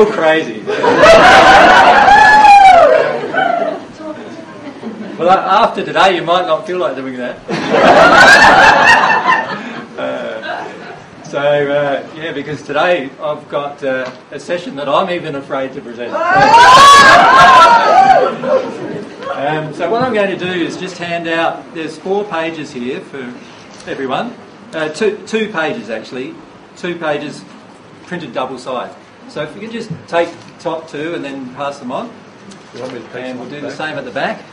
all crazy. Well, after today, you might not feel like doing that. Yeah, because today I've got a session that I'm even afraid to present. So what I'm going to do is just hand out, there's 4 pages here for everyone. Two pages actually. 2 pages printed double side. So if you can just take the top 2 and then pass them on. And we'll do the same at the back.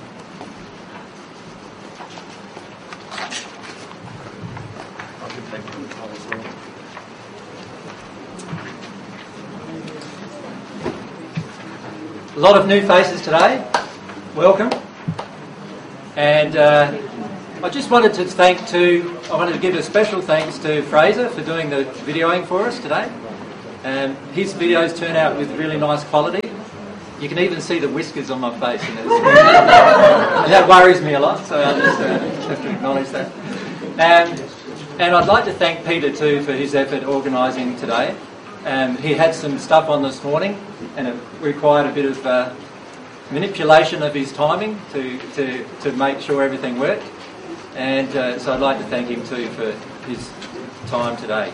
A lot of new faces today. Welcome. And I just wanted to give a special thanks to Fraser for doing the videoing for us today. His videos turn out with really nice quality. You can even see the whiskers on my face, and that worries me a lot, so I just have to acknowledge that. And I'd like to thank Peter too for his effort organising today. He had some stuff on this morning, and it required a bit of manipulation of his timing to make sure everything worked. And so I'd like to thank him too for his time today.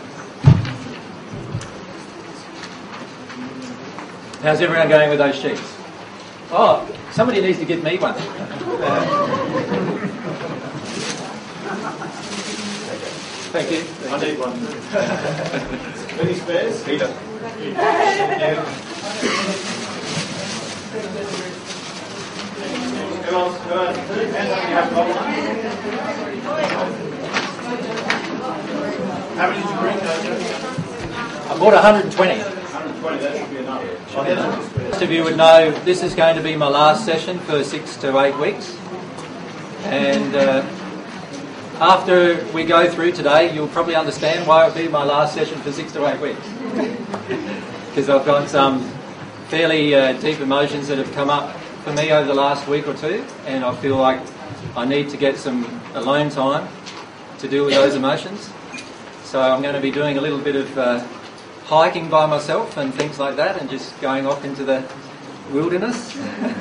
How's everyone going with those sheets? Oh, somebody needs to give me one. Thank you. I need one. Any spares? Peter. Who else? Hands up, you have coffee. How many did you bring? I bought 120. 120, that should be enough. Most of you would know this is going to be my last session for 6 to 8 weeks. And after we go through today, you'll probably understand why it will be my last session for 6 to 8 weeks. Because I've got some fairly deep emotions that have come up for me over the last week or 2, and I feel like I need to get some alone time to deal with those emotions. So I'm going to be doing a little bit of hiking by myself and things like that, and just going off into the wilderness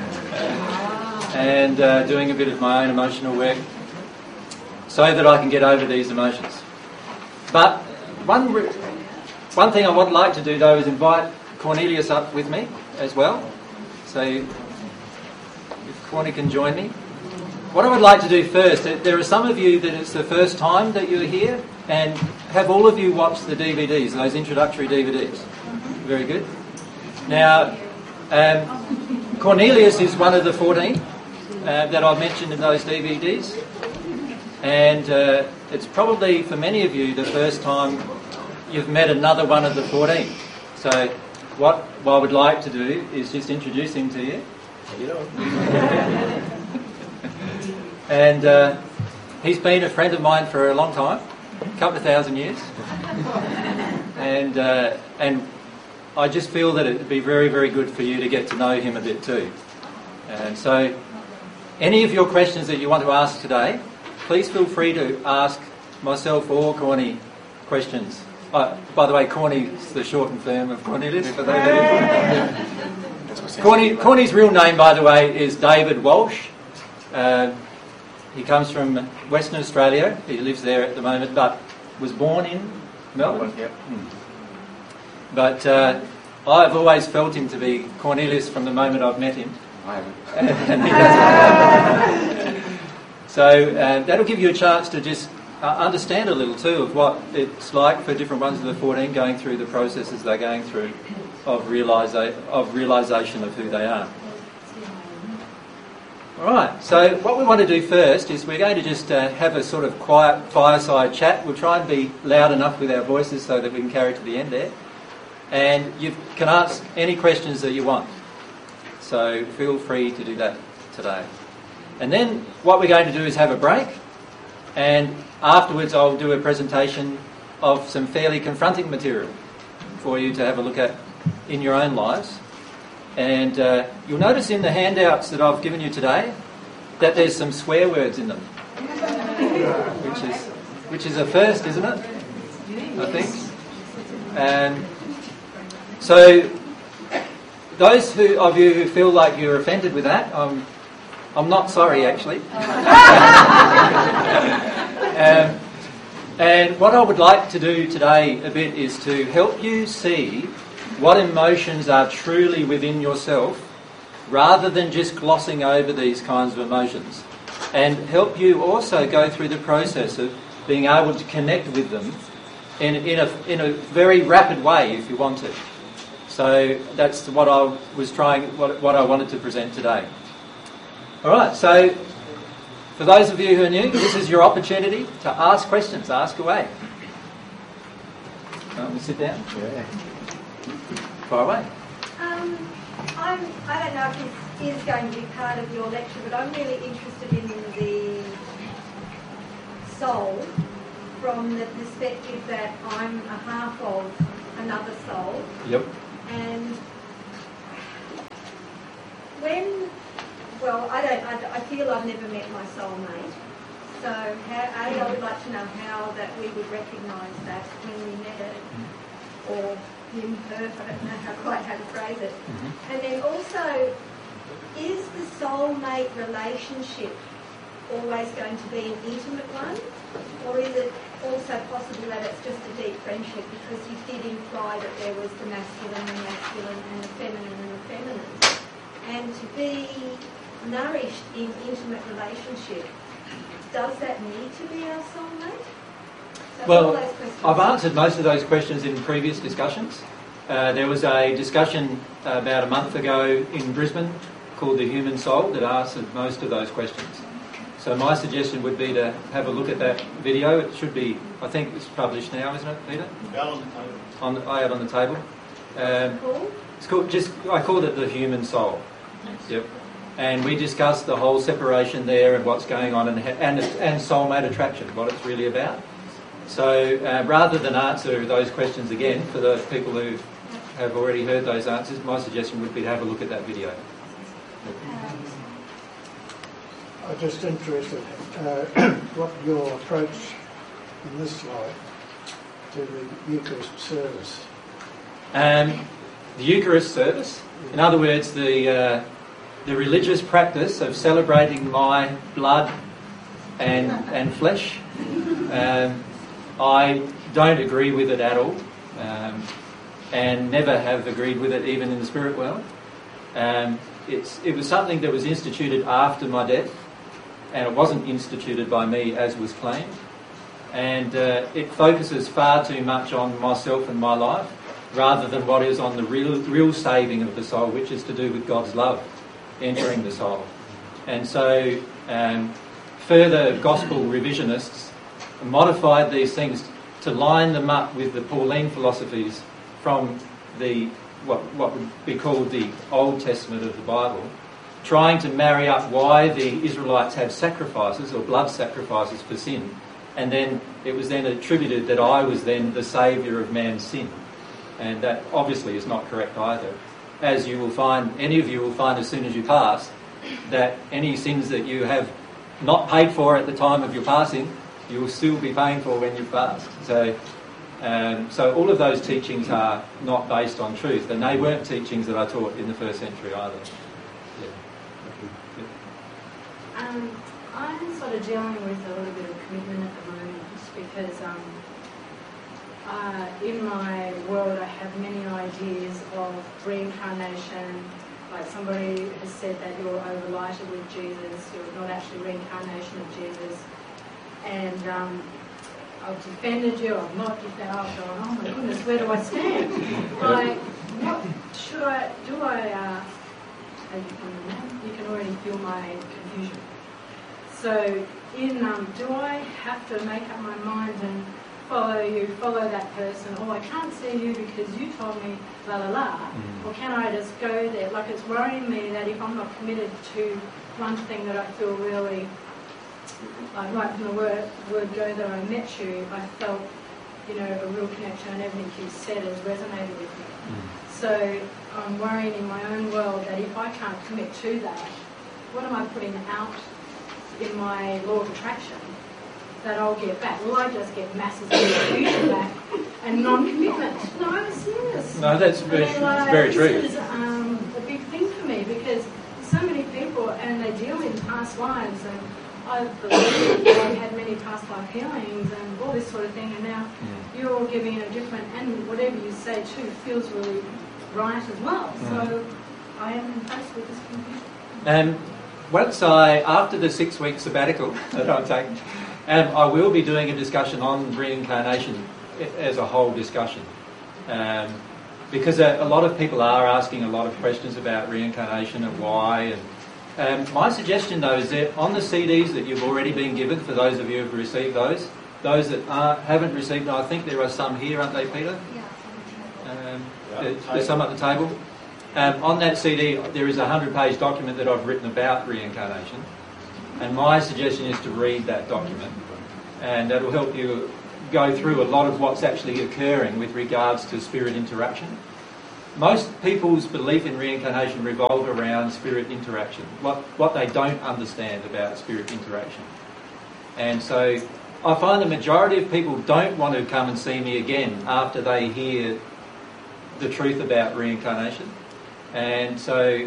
and doing a bit of my own emotional work so that I can get over these emotions. But one thing I would like to do though is invite Cornelius up with me as well. So if Corny can join me. What I would like to do first, there are some of you that it's the first time that you're here, and have all of you watched the DVDs, those introductory DVDs? Very good. Now, Cornelius is one of the 14 that I've mentioned in those DVDs, and it's probably for many of you the first time you've met another one of the 14. So what I would like to do is just introduce him to you. And he's been a friend of mine for a long time, a couple of thousand years, and I just feel that it would be very, very good for you to get to know him a bit too. And so any of your questions that you want to ask today, please feel free to ask myself or Corny questions. By the way, Corny is the shortened form of Cornelius. For those Corny's real name, by the way, is David Walsh. He comes from Western Australia. He lives there at the moment, but was born in Melbourne. Yep. But I've always felt him to be Cornelius from the moment I've met him. I haven't. And he doesn't. So that'll give you a chance to just understand a little too of what it's like for different ones of the 14 going through the processes they're going through of realisation of who they are. Alright, so what we want to do first is we're going to just have a sort of quiet fireside chat. We'll try and be loud enough with our voices so that we can carry to the end there. And you can ask any questions that you want. So feel free to do that today. And then what we're going to do is have a break. And afterwards I'll do a presentation of some fairly confronting material for you to have a look at in your own lives. And you'll notice in the handouts that I've given you today that there's some swear words in them, which is a first, isn't it? I think. So those of you who feel like you're offended with that, I'm not sorry actually. And what I would like to do today a bit is to help you see what emotions are truly within yourself, rather than just glossing over these kinds of emotions, and help you also go through the process of being able to connect with them in a very rapid way if you want to. So that's what I was what I wanted to present today. All right, so for those of you who are new, this is your opportunity to ask questions. Ask away. Sit down. Yeah. Far away. I don't know if this is going to be part of your lecture, but I'm really interested in the soul from the perspective that I'm a half of another soul. Yep. And I feel I've never met my soulmate. So I would like to know how that we would recognise that when we met it, or him, her, I don't know quite how to phrase it. Mm-hmm. And then also, is the soulmate relationship always going to be an intimate one? Or is it also possible that it's just a deep friendship, because you did imply that there was the masculine and the feminine and the feminine. And to be nourished in intimate relationship, does that need to be our soulmate? So well, I've answered most of those questions in previous discussions. There was a discussion about a month ago in Brisbane called The Human Soul that answered most of those questions. So my suggestion would be to have a look at that video. It should be, I think it's published now, isn't it, Peter? Out on the table. I had on the table. It's called, I called it The Human Soul. Yep. And we discussed the whole separation there and what's going on and soulmate attraction, what it's really about. So rather than answer those questions again, for the people who have already heard those answers, my suggestion would be to have a look at that video. I'm just interested what your approach in this slide to the Eucharist service. The Eucharist service, in other words, the religious practice of celebrating my blood and flesh. I don't agree with it at all, and never have agreed with it even in the spirit world. It was something that was instituted after my death, and it wasn't instituted by me as was claimed. And it focuses far too much on myself and my life, rather than what is on the real saving of the soul, which is to do with God's love entering the soul. And so further gospel revisionists modified these things to line them up with the Pauline philosophies from the what would be called the Old Testament of the Bible, trying to marry up why the Israelites had sacrifices or blood sacrifices for sin, and then it was then attributed that I was then the saviour of man's sin. And that obviously is not correct either. As you will find, any of you will find as soon as you pass, that any sins that you have not paid for at the time of your passing, you will still be paying for when you've passed. So all of those teachings are not based on truth, and they weren't teachings that I taught in the first century either. Yeah. I'm sort of dealing with a little bit of commitment at the moment, because in my world I have many ideas of reincarnation. Like somebody has said that you're overlighted with Jesus, you're not actually reincarnation of Jesus. And I've defended you, I've not defended you. I'm going, oh my goodness, where do I stand? Like, what should I do? You can already feel my confusion. So, do I have to make up my mind and follow that person? Or I can't see you because you told me la la la. Or can I just go there? Like, it's worrying me that if I'm not committed to one thing that I feel really, like right from the word go that I met you, I felt, a real connection, and everything you said has resonated with me. So I'm worrying in my own world that if I can't commit to that, what am I putting out in my law of attraction that I'll get back? Will I just get massive confusion back and non-commitment? No, I'm serious. No, that's very true. This is lives, and I believe that I had many past life healings and all this sort of thing, and now you're giving a different, and whatever you say too feels really right as well. So I am faced with this confusion. After the 6-week sabbatical that I'm taking, I will be doing a discussion on reincarnation as a whole discussion. Because a lot of people are asking a lot of questions about reincarnation and why. And my suggestion, though, is that on the CDs that you've already been given, for those of you who have received those that haven't received them, I think there are some here, aren't they, Peter? There's some at the table. On that CD, there is a 100-page document that I've written about reincarnation. And my suggestion is to read that document. And that will help you go through a lot of what's actually occurring with regards to spirit interaction. Most people's belief in reincarnation revolve around spirit interaction, what they don't understand about spirit interaction. And so I find the majority of people don't want to come and see me again after they hear the truth about reincarnation. And so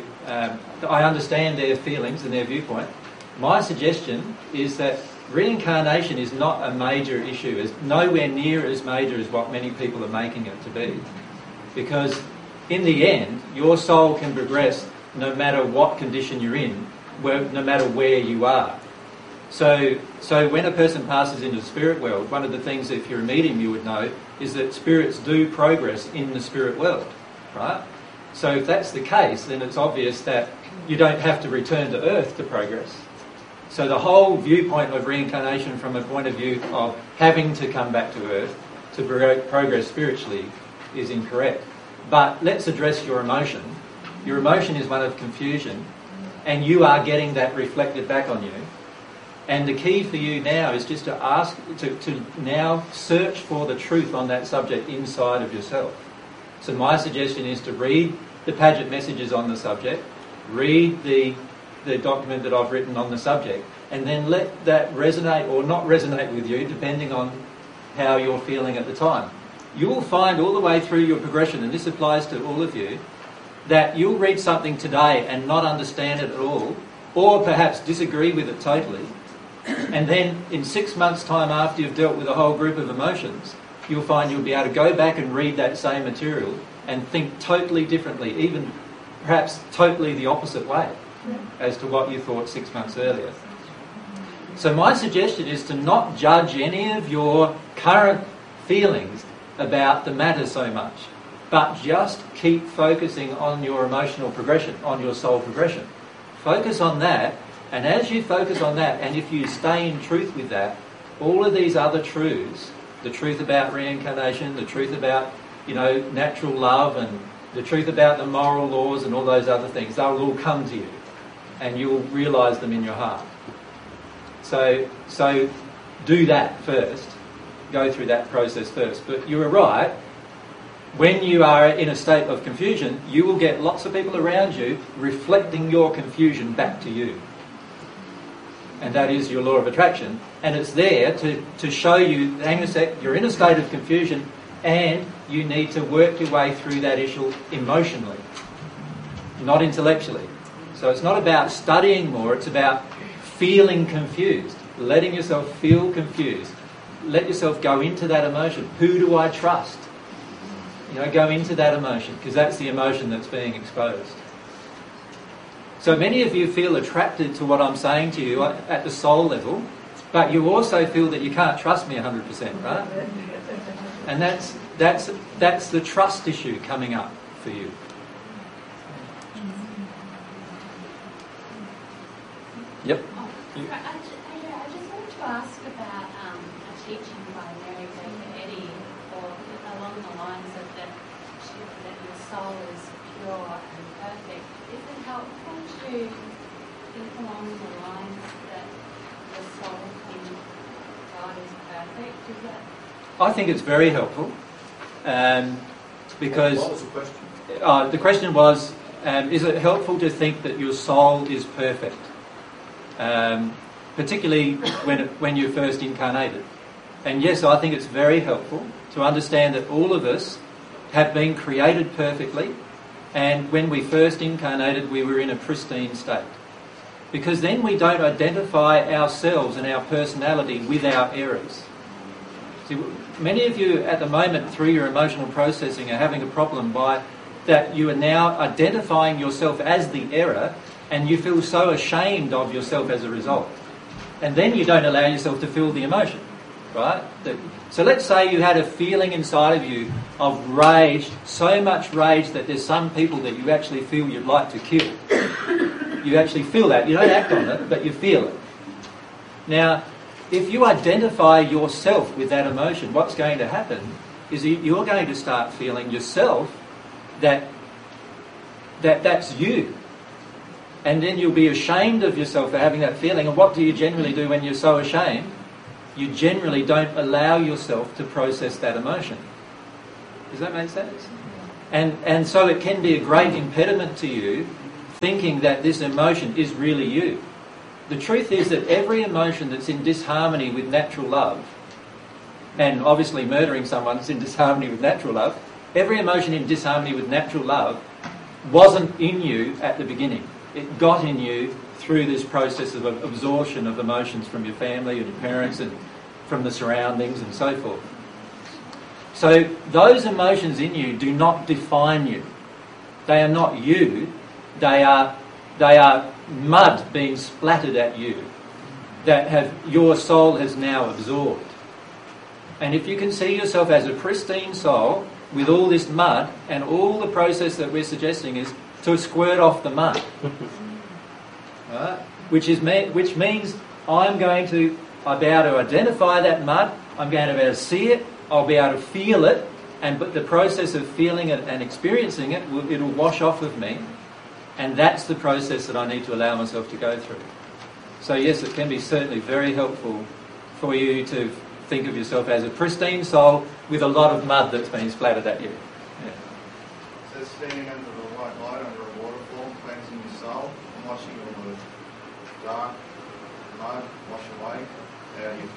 I understand their feelings and their viewpoint. My suggestion is that reincarnation is not a major issue. It's nowhere near as major as what many people are making it to be. Because in the end, your soul can progress no matter what condition you're in, no matter where you are. So when a person passes into the spirit world, one of the things, if you're a medium, you would know, is that spirits do progress in the spirit world, right? So if that's the case, then it's obvious that you don't have to return to Earth to progress. So the whole viewpoint of reincarnation from a point of view of having to come back to Earth to progress spiritually is incorrect. But let's address your emotion. Your emotion is one of confusion, and you are getting that reflected back on you. And the key for you now is just to ask, to now search for the truth on that subject inside of yourself. So my suggestion is to read the Paget messages on the subject, read the document that I've written on the subject, and then let that resonate or not resonate with you, depending on how you're feeling at the time. You will find all the way through your progression, and this applies to all of you, that you'll read something today and not understand it at all, or perhaps disagree with it totally, and then in 6 months' time after you've dealt with a whole group of emotions, you'll find you'll be able to go back and read that same material and think totally differently, even perhaps totally the opposite way as to what you thought 6 months earlier. So my suggestion is to not judge any of your current feelings about the matter so much, but just keep focusing on your emotional progression, on your soul progression. Focus on that, and as you focus on that, and if you stay in truth with that, all of these other truths, the truth about reincarnation, the truth about, natural love, and the truth about the moral laws and all those other things, they'll all come to you, and you'll realise them in your heart. So do that first. Go through that process first. But you were right. When you are in a state of confusion, you will get lots of people around you reflecting your confusion back to you. And that is your law of attraction. And it's there to show you, hang on a sec, you're in a state of confusion and you need to work your way through that issue emotionally, not intellectually. So it's not about studying more, it's about feeling confused, letting yourself feel confused. Let yourself go into that emotion. Who do I trust? Go into that emotion, because that's the emotion that's being exposed. So many of you feel attracted to what I'm saying to you at the soul level, but you also feel that you can't trust me 100%, right? And that's the trust issue coming up for you. Yep. I just wanted to ask about a teaching by Mary Baker Eddy, or along the lines of that your soul is pure and perfect. Is it helpful to think along the lines that the soul in God is perfect? Is that? I think it's very helpful, because What was the question? The question was, is it helpful to think that your soul is perfect? Particularly when you're first incarnated. And yes, I think it's very helpful to understand that all of us have been created perfectly, and when we first incarnated we were in a pristine state. because then we don't identify ourselves and our personality with our errors. See, many of you at the moment through your emotional processing are having a problem by that you are now identifying yourself as the error, and you feel so ashamed of yourself as a result. And then you don't allow yourself to feel the emotion, right? So let's say you had a feeling inside of you of rage, so much rage that there's some people that you actually feel you'd like to kill. You actually feel that. You don't act on it, but you feel it. Now, if you identify yourself with that emotion, what's going to happen is you're going to start feeling yourself that's you. And then you'll be ashamed of yourself for having that feeling. And what do you generally do when you're so ashamed? You generally don't allow yourself to process that emotion. Does that make sense? And so it can be a great impediment to you thinking that this emotion is really you. The truth is that every emotion that's in disharmony with natural love, and obviously murdering someone is in disharmony with natural love, every emotion in disharmony with natural love wasn't in you at the beginning. It got in you through this process of absorption of emotions from your family and your parents and from the surroundings and so forth. So those emotions in you do not define you. They are not you. They are mud being splattered at you that your soul has now absorbed. And if you can see yourself as a pristine soul with all this mud, and all the process that we're suggesting is to squirt off the mud. Right? Which means I'll be able to identify that mud, I'm going to be able to see it, I'll be able to feel it, but the process of feeling it and experiencing it, it'll wash off of me, and that's the process that I need to allow myself to go through. So yes, it can be certainly very helpful for you to think of yourself as a pristine soul with a lot of mud that's been splattered at you. Yeah. So standing under the white light under a waterfall, cleansing your soul, and washing all the dark mud wash away out of your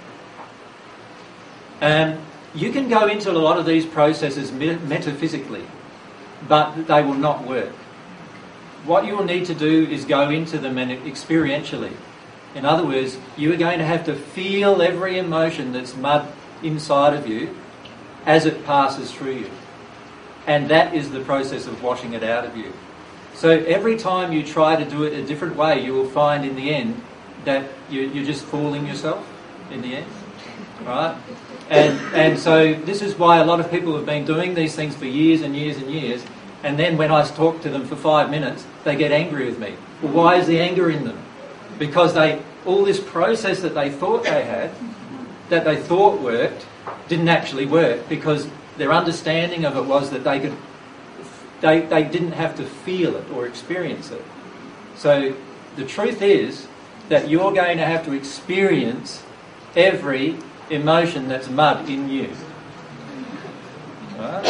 feet. You can go into a lot of these processes metaphysically, but they will not work. What you will need to do is go into them experientially. In other words, you are going to have to feel every emotion that's mud inside of you as it passes through you. And that is the process of washing it out of you. So every time you try to do it a different way, you will find in the end that you're just fooling yourself in the end. Right? And so this is why a lot of people have been doing these things for years and years and years, and then when I talk to them for 5 minutes, they get angry with me. Well, why is the anger in them? Because all this process that they thought they had, that they thought worked, didn't actually work, because their understanding of it was that they didn't have to feel it or experience it. So the truth is that you're going to have to experience every emotion that's mud in you. Right?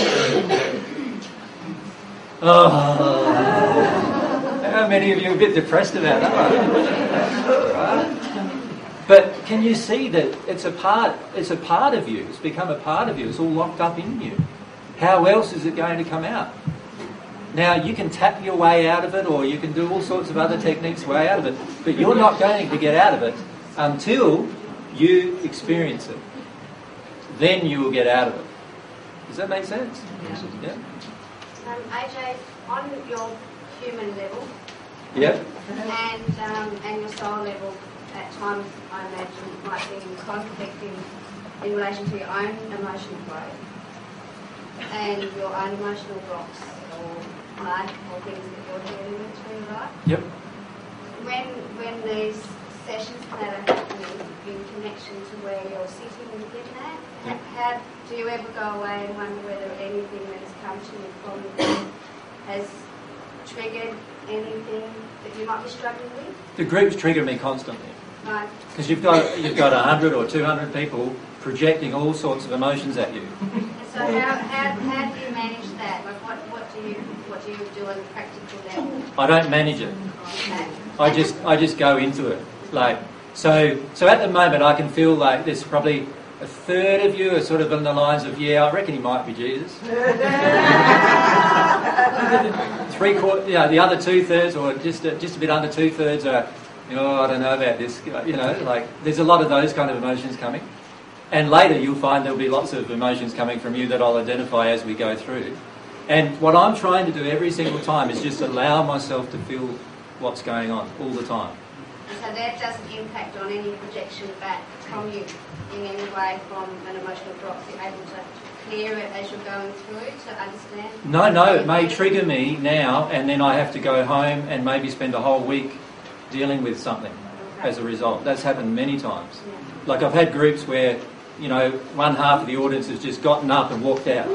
Oh, how many of you are a bit depressed about that? Right? But can you see that it's a part of you, it's become a part of you, it's all locked up in you. How else is it going to come out? Now, you can tap your way out of it, or you can do all sorts of other techniques way out of it, but you're not going to get out of it until you experience it. Then you will get out of it. Does that make sense? Yeah. AJ, on your human level, Yep. and your soul level, at times I imagine it might be in conflict in relation to your own emotional growth and your own emotional blocks or mud or things that you're dealing with through your life. Yep. When these sessions that are happening in connection to where you're sitting and looking at, how do you ever go away and wonder whether anything that has come to you from them has triggered anything that you might be struggling with? The groups trigger me constantly. Right. Because you've got 100 or 200 people projecting all sorts of emotions at you. So how do you manage that? Like what do you do on a practical level? I don't manage it. Okay. I just go into it. So at the moment I can feel like there's probably a third of you are sort of on the lines of, yeah, I reckon he might be Jesus. The other 2/3, or just a bit under 2/3, are I don't know about this, like there's a lot of those kind of emotions coming. And later you'll find there'll be lots of emotions coming from you that I'll identify as we go through. And what I'm trying to do every single time is just allow myself to feel what's going on all the time. So that doesn't impact on any projection back from you in any way from an emotional drop. You're able to clear it as you're going through to understand? No, it may trigger me now, and then I have to go home and maybe spend a whole week dealing with something as a result. That's happened many times. Yeah. Like I've had groups where, one half of the audience has just gotten up and walked out.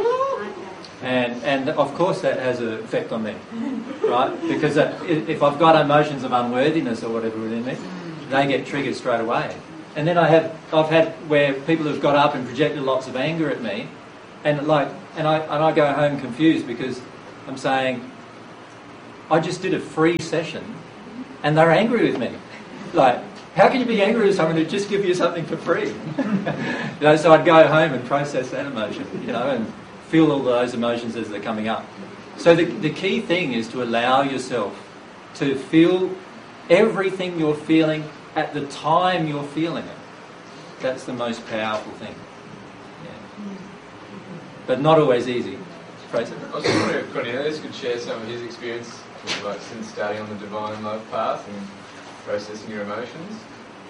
And of course that has an effect on them, right? Because if I've got emotions of unworthiness or whatever within me, they get triggered straight away. And then I've had where people have got up and projected lots of anger at me, and I go home confused because I'm saying, I just did a free session, and they're angry with me. Like, how can you be angry with someone who just give you something for free? So I'd go home and process that emotion, and feel all those emotions as they're coming up. So the key thing is to allow yourself to feel everything you're feeling at the time you're feeling it. That's the most powerful thing. Yeah. But not always easy. Fraser? I was just wondering if Cornelius could share some of his experience since starting on the Divine Love path and processing your emotions.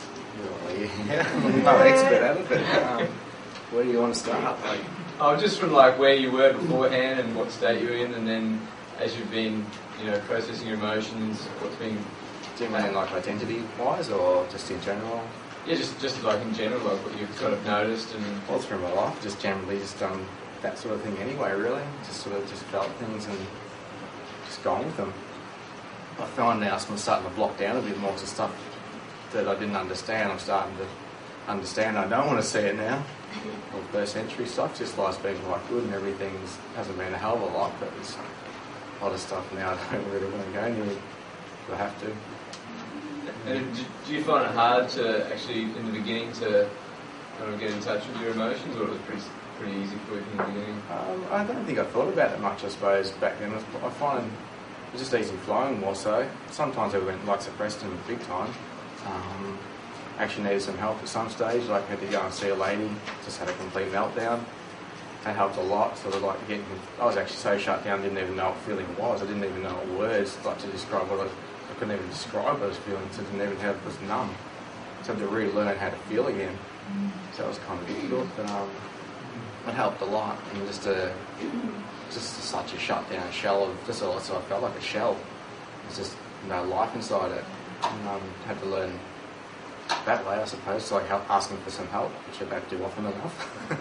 Yeah. I'm not an expert at it, but where do you want to start? Just from where you were beforehand and what state you were in, and then as you've been, processing your emotions, what's been. Do you mean identity-wise, or just in general? Yeah, just in general, what you've sort of noticed and. All through my life, just generally just done that sort of thing anyway. Really, just felt things and just gone with them. I find now I'm starting to block down a bit more to stuff that I didn't understand. I'm starting to understand. I don't want to see it now. All first century stuff, just life's been quite good and everything hasn't been a hell of a lot, but there's a lot of stuff now I don't really want to go near, but I have to. And do you find it hard to actually, in the beginning, to kind of get in touch with your emotions, or was it pretty easy for you in the beginning? I don't think I thought about it much, I suppose, back then. I find it was just easy flowing more so. Sometimes I went suppressed them big time. Actually needed some help at some stage, had to go and see a lady, just had a complete meltdown. That helped a lot, I was actually so shut down, didn't even know what feeling was. I didn't even know what words, to describe I couldn't even describe what I was feeling, so I didn't even have, it was numb. So I had to relearn how to feel again. So it was kind of difficult, but it helped a lot. And just such a shut down shell of, so I felt like a shell. There's just no life inside it. And had to learn that way, I suppose, asking for some help, which I don't do often enough.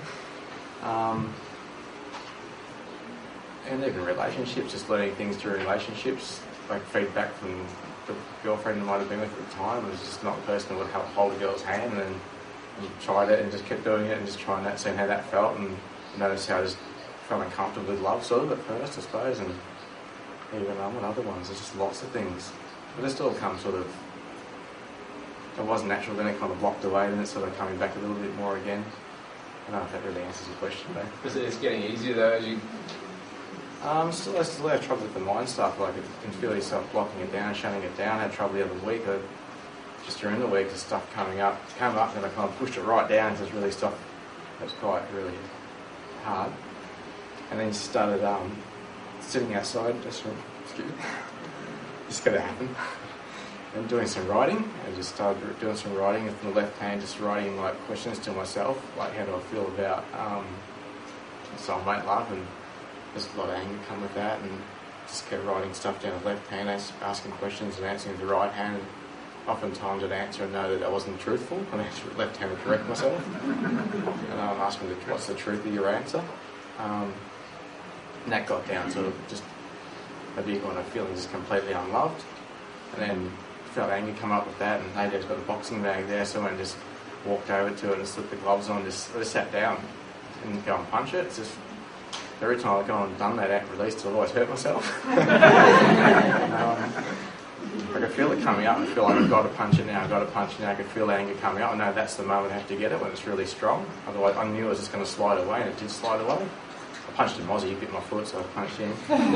And even relationships, just learning things through relationships, feedback from the girlfriend I might have been with at the time. It was just not the person who would hold a girl's hand, and tried it and just kept doing it and just trying that, seeing how that felt, and noticed how I just felt uncomfortable with love sort of at first, I suppose, and even with other ones, there's just lots of things. But it still comes it wasn't natural, then it kind of blocked away, then it's sort of coming back a little bit more again. I don't know if that really answers your question, though. It's getting easier, though, as you... I still have trouble with the mind stuff, you can feel yourself blocking it down, shutting it down. I had trouble the other week, just during the week, the stuff coming up, and I kind of pushed it right down, because it really stopped. It was quite really hard. And then started sitting outside, just going to happen. And doing some writing. I just started doing some writing with the left hand, just writing questions to myself, how do I feel about soulmate love, and just a lot of anger come with that, and just kept writing stuff down with the left hand, asking questions and answering with the right hand. And oftentimes I'd answer and know that I wasn't truthful, and answer with the left hand to correct myself. And I'm asking what's the truth of your answer. And that got down to just a big one of feeling just completely unloved. And then felt anger come up with that, and AJ's got a boxing bag there, so I went and just walked over to it and slipped the gloves on, just sat down and go and punch it. It's just, every time I go and done that and released it, I always hurt myself. I could feel it coming up, and I feel like I've got to punch it now, I could feel the anger coming up. I know that's the moment I have to get it, when it's really strong. Otherwise, I knew it was just going to slide away, and it did slide away. I punched him Aussie, he bit my foot, so I punched him.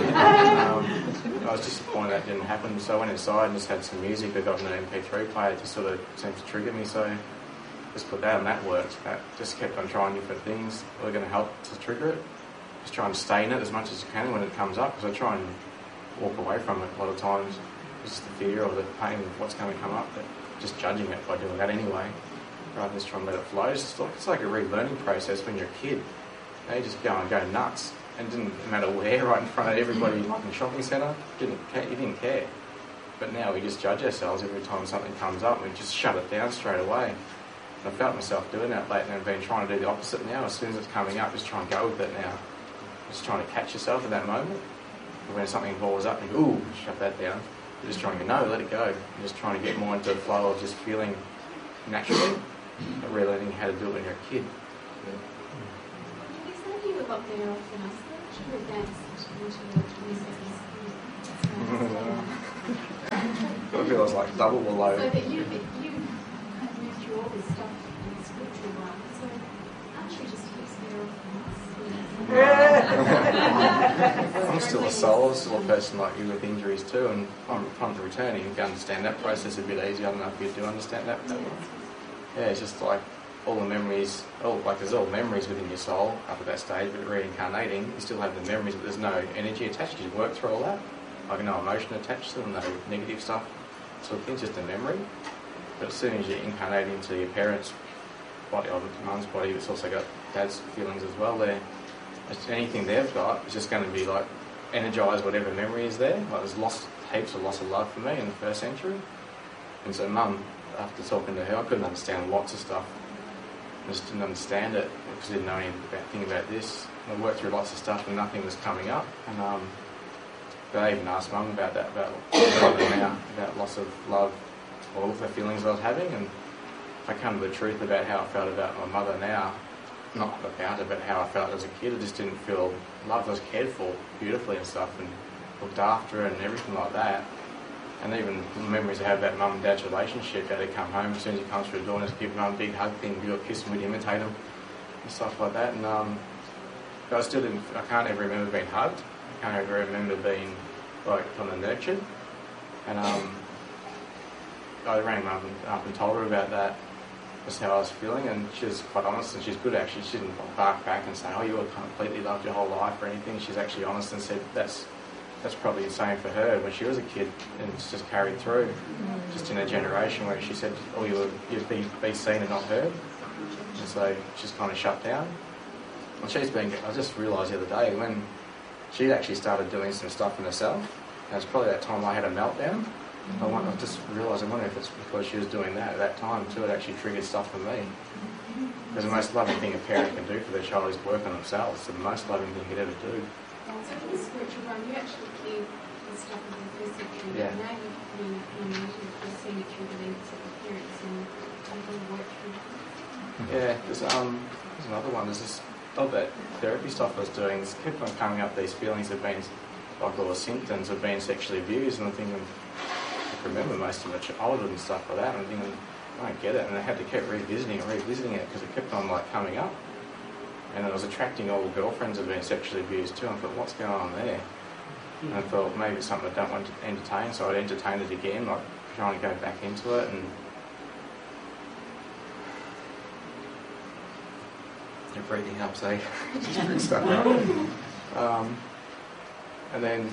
I was disappointed that didn't happen, so I went inside and just had some music. I got an MP3 player to sort of seemed to trigger me, so just put that and that worked. That just kept on trying different things that are going to help to trigger it. Just try and stay in it as much as you can when it comes up, because I try and walk away from it a lot of times. Just the fear or the pain of what's going to come up, but just judging it by doing that anyway, rather than just trying to let it flow. It's like a relearning process when you're a kid. You just go nuts, and it didn't matter where, right in front of everybody in the shopping centre. You didn't care. But now we just judge ourselves every time something comes up, and we just shut it down straight away. And I felt myself doing that lately, and I've been trying to do the opposite now. As soon as it's coming up, just try and go with it now. Just trying to catch yourself in that moment. But when something balls up, you go, ooh, shut that down. You're just trying to go, no, let it go. You're just trying to get more into the flow of just feeling naturally, but really learning how to do it when you're a kid. Up there often, I suppose you dance into 20 seconds. I feel it was like double the load. So that you have moved through all this stuff in the spiritual life, so aren't you just a bit better off? I'm still a soul, still a person like you with injuries too, and upon returning, you can understand that process a bit easier. I don't know if you do understand that way. Yeah, it's just like all the memories, there's all memories within your soul up at that stage, but reincarnating, you still have the memories, but there's no energy attached. You work through all that. Like no emotion attached to them, no negative stuff. So it's just a memory. But as soon as you incarnate into your parents' body, or mum's body, it's also got dad's feelings as well there. Anything they've got is just going to be like energise whatever memory is there. Like there's heaps of loss of love for me in the first century. And so mum, after talking to her, I couldn't understand lots of stuff. I just didn't understand it because I didn't know anything about this. I worked through lots of stuff and nothing was coming up. And I even asked Mum about that, about loss of love, all of the feelings I was having. And I come to the truth about how I felt about my mother now. Not about it, but how I felt as a kid. I just didn't feel loved. I was cared for beautifully and stuff and looked after and everything like that. And even the memories I have about mum and dad's relationship, how they come home as soon as he comes through the door and just give mum a big hug thing, give her a kiss and we'd imitate him and stuff like that. And but I can't ever remember being hugged. I can't ever remember being kind of nurtured. And I rang mum up and told her about that, just how I was feeling, and she was quite honest, and she's good actually. She didn't bark back and say, oh, you were completely loved your whole life or anything. She's actually honest and said that's probably the same for her when she was a kid, and it's just carried through, just in a generation where she said, oh, you'd be seen and not heard. And so she's kind of shut down. Well, I just realised the other day when she actually started doing some stuff in herself, and it's probably that time I had a meltdown. I just realised, I wonder if it's because she was doing that at that time too, it actually triggered stuff for me. Because the most loving thing a parent can do for their child is work on themselves. It's the most loving thing you could ever do. So in the spiritual realm, you actually cleared the stuff of the first century. Yeah. Now you've seen it through the lens of the parents and you've work through it. Yeah, there's another one. There's this that therapy stuff I was doing. It's kept on coming up. These feelings have been like all the symptoms of being sexually abused, and I'm thinking, I can remember most of my childhood and stuff like that. And I'm thinking, I don't get it, and I had to keep revisiting it because it kept on coming up. And I was attracting all the girlfriends that had been sexually abused too. I thought, what's going on there? And I thought maybe it's something I don't want to entertain, so I'd entertain it again, like trying to go back into it. And your breathing helps, eh? And then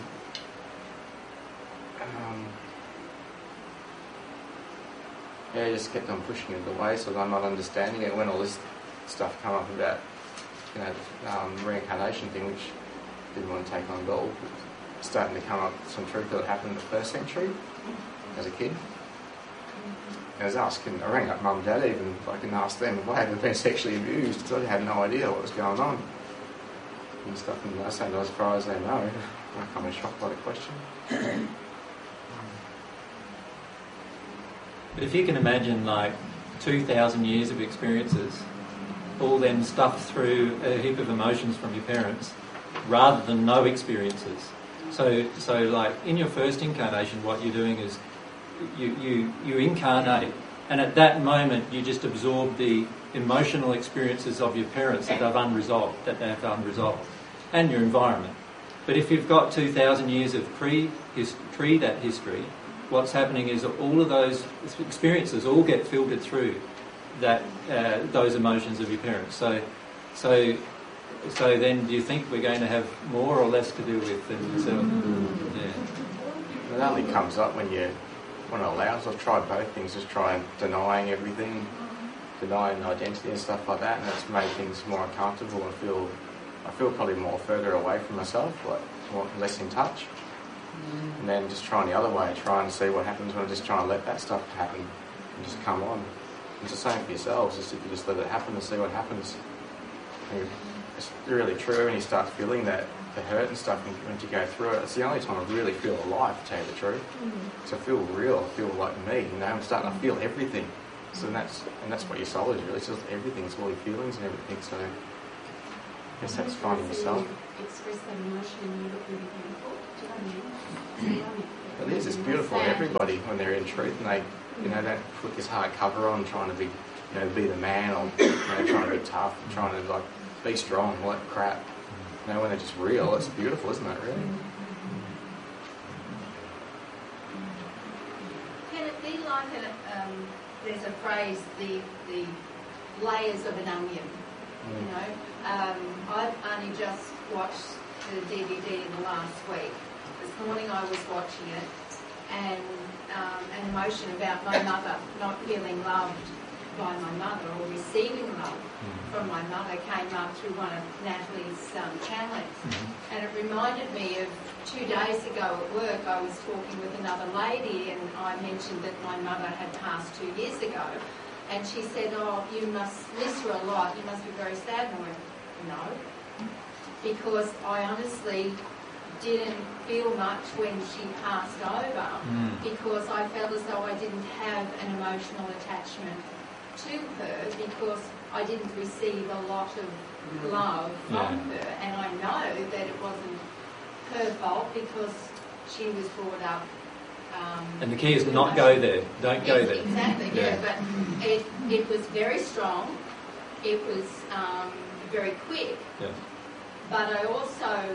I just kept on pushing it away, so I'm not understanding it. When all this stuff come up about reincarnation thing, which I didn't want to take on at all, but starting to come up with some truth that happened in the first century as a kid. And I rang up mum and dad even, and asked them if I had been sexually abused, because I had no idea what was going on and stuff. And I said, as far as they know, I'm kind of shocked by the question. But if you can imagine 2,000 years of experiences, all them stuffed through a heap of emotions from your parents, rather than no experiences. So in your first incarnation, what you're doing is you incarnate, and at that moment you just absorb the emotional experiences of your parents that they have unresolved. and your environment. But if you've got 2,000 years of that history, what's happening is all of those experiences all get filtered through those emotions of your parents. So then, do you think we're going to have more or less to do with than yourself? Yeah. It only comes up when it allows. I've tried both things, just trying denying everything, denying identity and stuff like that, and it's made things more uncomfortable. I feel probably more further away from myself, like less in touch. And then just trying the other way, trying to see what happens when I just try and let that stuff happen and just come on. It's the same for yourselves, just if you just let it happen and see what happens. And it's really true, and you start feeling the hurt and stuff when you go through it. It's the only time I really feel alive, to tell you the truth. So I feel real, I feel like me, I'm starting to feel everything. So that's what your soul is really, it's just everything, it's all your feelings and everything, so I guess that's finding yourself. Express that emotion and you look really beautiful. Do you know what I mean? It is, it's beautiful. Everybody, when they're in truth and they, don't put this hard cover on, trying to be, be the man, or trying to be tough, trying to be strong, all that crap. When they're just real, it's beautiful, isn't it? Really. Can it be like there's a phrase, the layers of an onion? I've only just watched the DVD in the last week. This morning I was watching it, and an emotion about my mother not feeling loved by my mother or receiving love from my mother came up through one of Natalie's channels. And it reminded me of 2 days ago at work. I was talking with another lady, and I mentioned that my mother had passed 2 years ago. And she said, "Oh, you must miss her a lot. You must be very sad." And I went, "No," because I honestly didn't feel much when she passed over, because I felt as though I didn't have an emotional attachment to her, because I didn't receive a lot of love from her. And I know that it wasn't her fault, because she was brought up. And the key is not go there. Don't go there. Exactly, but it was very strong. It was very quick. Yeah. But I also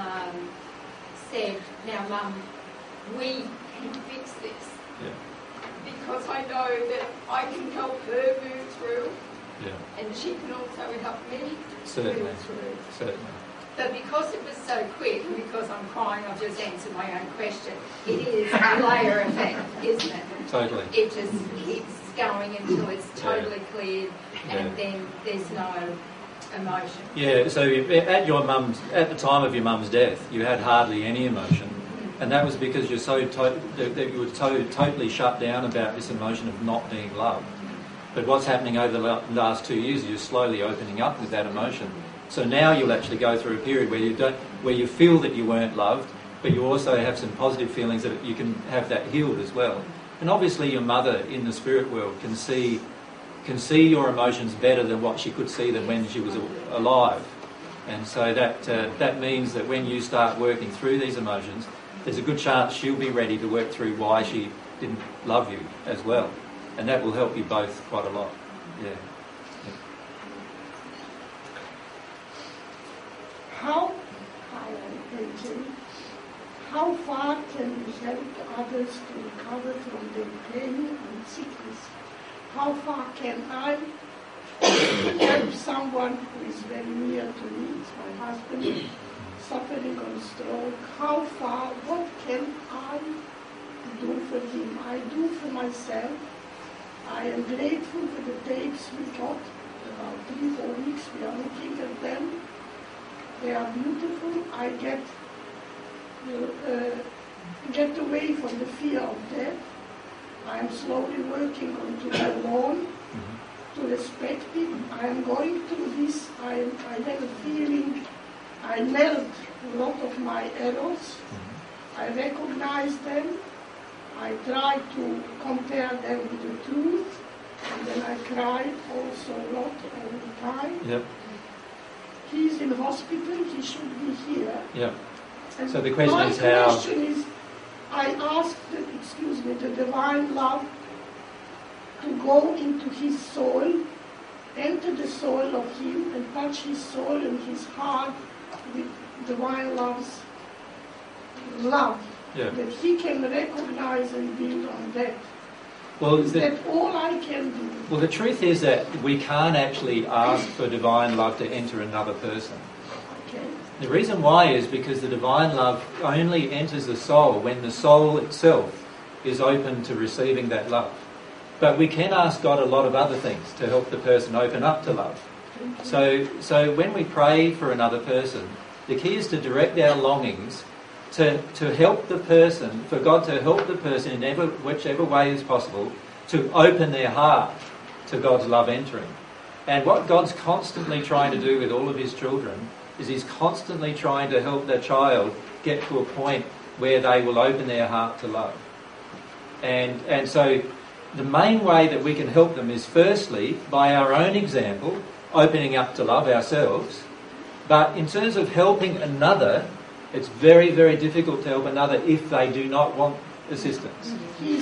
said, "Now, Mum, we can fix this." Yeah. Because I know that I can help her move through. Yeah. And she can also help me move through. Certainly. But because it was so quick, and because I'm crying, I've just answered my own question. It is a layer effect, isn't it? Totally. It just keeps going until it's totally cleared, and then there's no emotion. Yeah. So at the time of your mum's death, you had hardly any emotion, and that was because you're that you were totally shut down about this emotion of not being loved. But what's happening over the last 2 years is you're slowly opening up with that emotion. So now you'll actually go through a period where you feel that you weren't loved, but you also have some positive feelings that you can have that healed as well. And obviously your mother in the spirit world can see your emotions better than what she could see them when she was alive. And so that means that when you start working through these emotions, there's a good chance she'll be ready to work through why she didn't love you as well. And that will help you both quite a lot. Yeah. How far can we help others to recover from their pain and sickness? How far can I help someone who is very near to me, it's my husband, suffering on stroke? How far, what can I do for him? I do for myself. I am grateful for the tapes we got, about 3-4 weeks we are looking at them. They are beautiful. I get away from the fear of death. I am slowly working on to go on, to respect it. I am going through this. I have a feeling I melt a lot of my errors. I recognize them. I try to compare them with the truth. And then I cry also a lot all the time. Yep. He's in hospital, he should be here. Yeah. And so the question is how... question is, I ask the divine love to go into his soul, enter the soul of him, and touch his soul and his heart with divine love's love, Yeah. that he can recognize and build on that. Well, Is that all I can do? well, the truth is that we can't actually ask for divine love to enter another person. Okay. The reason why is because the divine love only enters the soul when the soul itself is open to receiving that love. But we can ask God a lot of other things to help the person open up to love. So when we pray for another person, the key is to direct our longings to help the person, for God to help the person in whichever way is possible, to open their heart to God's love entering. And what God's constantly trying to do with all of his children is he's constantly trying to help their child get to a point where they will open their heart to love. And so the main way that we can help them is firstly by our own example, opening up to love ourselves. But in terms of helping another, it's very, very difficult to help another if they do not want assistance.